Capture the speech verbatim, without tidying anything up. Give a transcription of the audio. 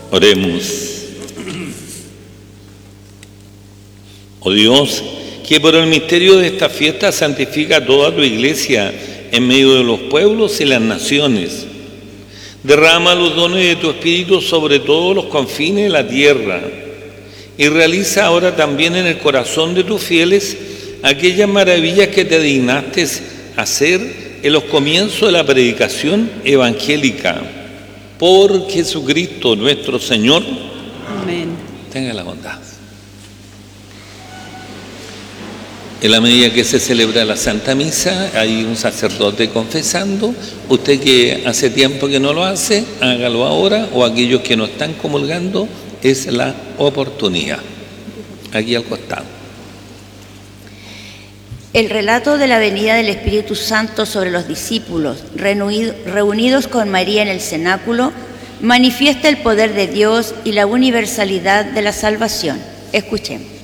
Oremos. Oh Dios, que por el misterio de esta fiesta santifica a toda tu iglesia en medio de los pueblos y las naciones. Derrama los dones de tu Espíritu sobre todos los confines de la tierra y realiza ahora también en el corazón de tus fieles aquellas maravillas que te dignaste hacer en los comienzos de la predicación evangélica. Por Jesucristo nuestro Señor. Amén. Tenga la bondad. En la medida que se celebra la Santa Misa, hay un sacerdote confesando. Usted que hace tiempo que no lo hace, hágalo ahora, o aquellos que no están comulgando, es la oportunidad. Aquí al costado. El relato de la venida del Espíritu Santo sobre los discípulos reunidos con María en el cenáculo manifiesta el poder de Dios y la universalidad de la salvación. Escuchemos.